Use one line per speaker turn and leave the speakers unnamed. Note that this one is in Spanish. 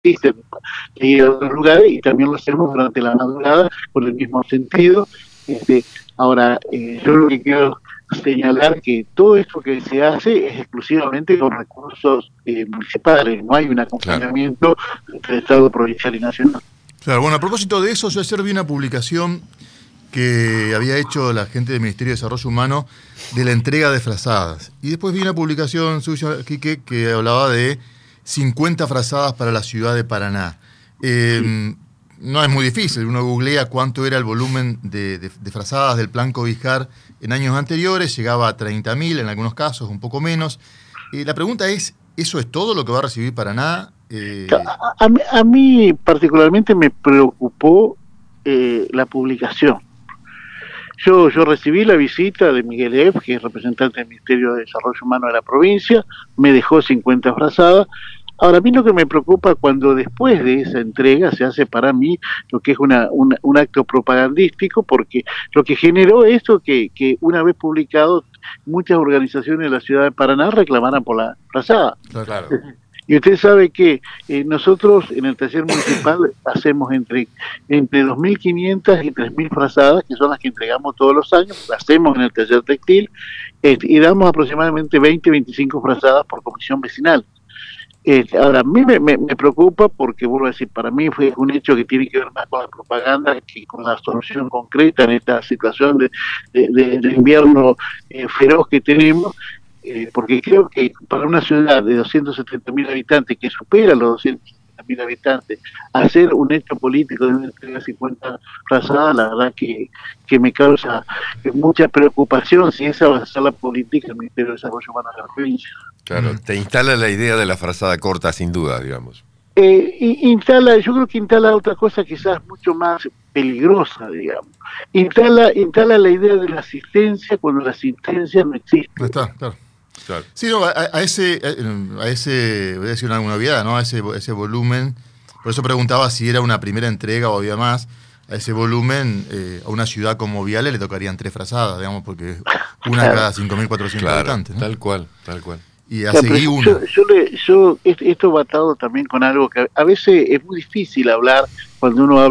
existen en otros lugares, y también lo hacemos durante la madrugada con el mismo sentido. Ahora, yo lo que quiero señalar que todo esto que se hace es exclusivamente con recursos municipales, no hay un acompañamiento entre el Estado provincial y nacional.
Claro, bueno, a propósito de eso, yo ayer vi una publicación que había hecho la gente del Ministerio de Desarrollo Humano de la entrega de frazadas. Y después vi una publicación suya, Quique, que hablaba de 50 frazadas para la ciudad de Paraná. No es muy difícil, uno googlea cuánto era el volumen de frazadas del Plan Cobijar en años anteriores, llegaba a 30.000 en algunos casos, un poco menos. La pregunta es, ¿eso es todo lo que va a recibir Paraná?
A mí particularmente me preocupó la publicación. Yo recibí la visita de Miguel Eff, que es representante del Ministerio de Desarrollo Humano de la provincia, me dejó 50 frazadas. Ahora, a mí lo que me preocupa cuando después de esa entrega se hace para mí lo que es un acto propagandístico, porque lo que generó esto que una vez publicado muchas organizaciones de la ciudad de Paraná reclamaran por la frazada.
Claro.
Y usted sabe que nosotros en el taller municipal hacemos entre 2.500 y 3.000 frazadas, que son las que entregamos todos los años, las hacemos en el taller textil, y damos aproximadamente 20-25 frazadas por comisión vecinal. Ahora, a mí me preocupa porque, vuelvo a decir, para mí fue un hecho que tiene que ver más con la propaganda que con la solución concreta en esta situación de invierno feroz que tenemos. Porque creo que para una ciudad de 270.000 habitantes, que supera los 270.000 habitantes, hacer un hecho político de una entrega de 50 frazadas, la verdad que me causa mucha preocupación si esa va a ser la política del Ministerio de Desarrollo Humano de la provincia.
Claro, te instala la idea de la frazada corta, sin duda, digamos.
Yo creo que instala otra cosa quizás mucho más peligrosa, digamos. Instala la idea de la asistencia cuando la asistencia no existe.
Está, claro. Sí, no, a ese, voy a decir una novedad, ¿no? A ese volumen, por eso preguntaba si era una primera entrega o había más. A ese volumen, a una ciudad como Viale le tocarían 3 frazadas, digamos, porque una cada 5.400 habitantes, ¿no?
Tal cual.
Y a seguir uno.
Esto va atado también con algo que a veces es muy difícil hablar cuando uno habla